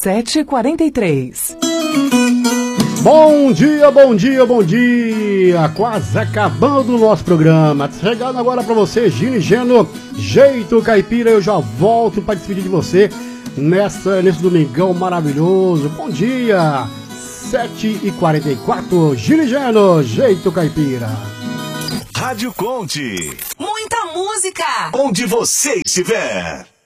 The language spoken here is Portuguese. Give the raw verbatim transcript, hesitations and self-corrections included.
sete quarenta e três. Bom dia, bom dia, bom dia! Quase acabando o nosso programa. Chegando agora para você, Gino e Geno, Jeito Caipira. Eu já volto para despedir de você nessa, nesse domingão maravilhoso. Bom dia! sete e quarenta e quatro, Gino e Geno, Jeito Caipira. Rádio Conte. Muita música! Onde você estiver.